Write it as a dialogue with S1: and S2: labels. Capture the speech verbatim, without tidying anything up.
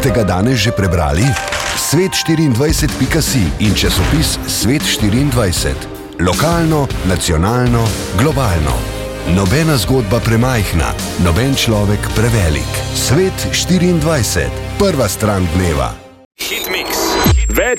S1: Ste ga danes že prebrali? svet štiriindvajset pika si in časopis Svet štiriindvajset. Lokalno, nacionalno, globalno. Nobena zgodba premajhna, noben človek prevelik. Svet štiriindvajset. Prva stran dneva.
S2: Hitmix. Več